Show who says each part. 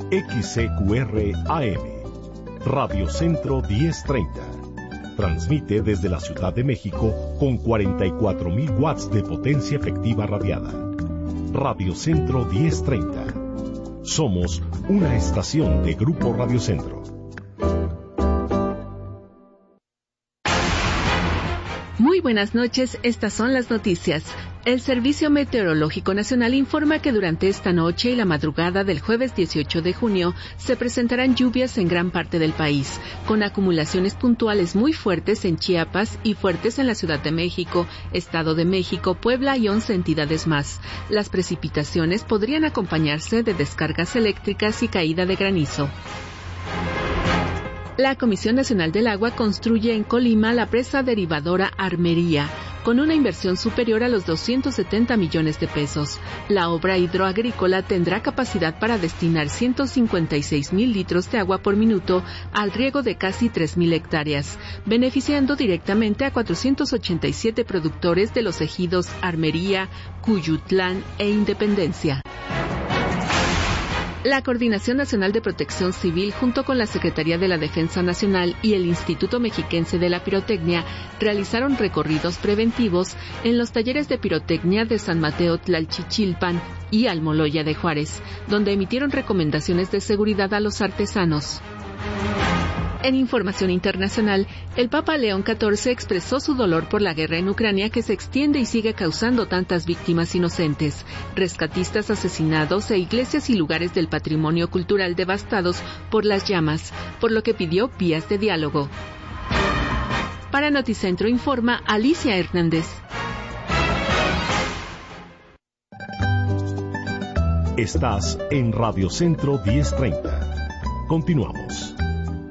Speaker 1: XCQR AM, Radio Centro 1030. Transmite desde la Ciudad de México con 44.000 watts de potencia efectiva radiada. Radio Centro 1030. Somos una estación de Grupo Radio Centro.
Speaker 2: Muy buenas noches, estas son las noticias. El Servicio Meteorológico Nacional informa que durante esta noche y la madrugada del jueves 18 de junio se presentarán lluvias en gran parte del país, con acumulaciones puntuales muy fuertes en Chiapas y fuertes en la Ciudad de México, Estado de México, Puebla y 11 entidades más. Las precipitaciones podrían acompañarse de descargas eléctricas y caída de granizo. La Comisión Nacional del Agua construye en Colima la presa derivadora Armería, con una inversión superior a los 270 millones de pesos. La obra hidroagrícola tendrá capacidad para destinar 156,000 litros de agua por minuto al riego de casi 3,000 hectáreas, beneficiando directamente a 487 productores de los ejidos Armería, Cuyutlán e Independencia. La Coordinación Nacional de Protección Civil, junto con la Secretaría de la Defensa Nacional y el Instituto Mexiquense de la Pirotecnia, realizaron recorridos preventivos en los talleres de pirotecnia de San Mateo Tlalchichilpan y Almoloya de Juárez, donde emitieron recomendaciones de seguridad a los artesanos. En información internacional, el Papa León XIV expresó su dolor por la guerra en Ucrania que se extiende y sigue causando tantas víctimas inocentes, rescatistas asesinados e iglesias y lugares del patrimonio cultural devastados por las llamas, por lo que pidió vías de diálogo. Para Noticentro informa Alicia Hernández.
Speaker 1: Estás en Radio Centro 1030. Continuamos.